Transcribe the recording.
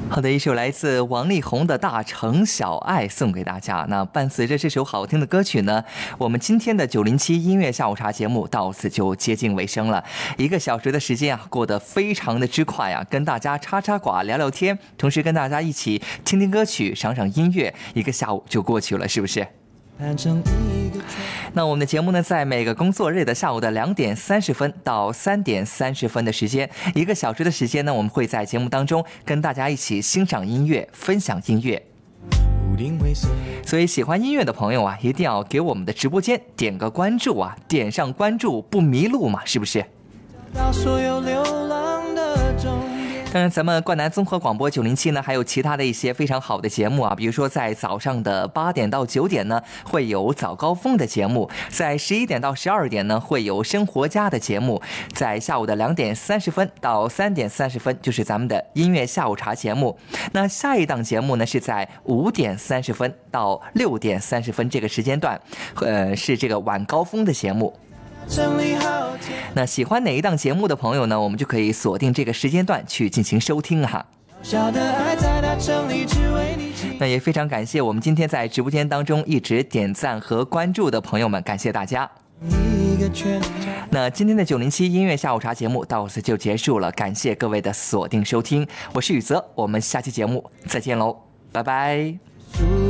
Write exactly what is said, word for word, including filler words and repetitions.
好的，一首来自王力宏的《大城小爱》送给大家。那伴随着这首好听的歌曲呢，我们今天的九零七音乐下午茶节目到此就接近尾声了。一个小时的时间啊，过得非常的之快啊，跟大家插插寡聊聊天，同时跟大家一起听听歌曲，赏赏音乐，一个下午就过去了，是不是？那我们的节目呢，在每个工作日的下午的两点三十分到三点三十分的时间，一个小时的时间呢，我们会在节目当中跟大家一起欣赏音乐，分享音乐。所以喜欢音乐的朋友啊，一定要给我们的直播间点个关注啊，点上关注不迷路嘛，是不是？当然咱们冠南综合广播九零七呢，还有其他的一些非常好的节目啊，比如说在早上的八点到九点呢，会有早高峰的节目，在十一点到十二点呢，会有生活家的节目，在下午的两点三十分到三点三十分就是咱们的音乐下午茶节目。那下一档节目呢，是在五点三十分到六点三十分这个时间段，呃，是这个晚高峰的节目。那喜欢哪一档节目的朋友呢，我们就可以锁定这个时间段去进行收听哈。那也非常感谢我们今天在直播间当中一直点赞和关注的朋友们，感谢大家。那今天的九零七音乐下午茶节目到此就结束了，感谢各位的锁定收听，我是宇泽，我们下期节目再见喽，拜拜。